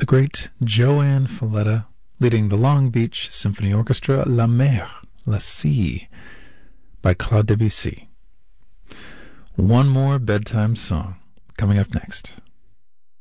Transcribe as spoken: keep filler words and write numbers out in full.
great Joanne Falletta leading the Long Beach Symphony Orchestra, La Mer, La Sea, by Claude Debussy. One more bedtime song coming up next.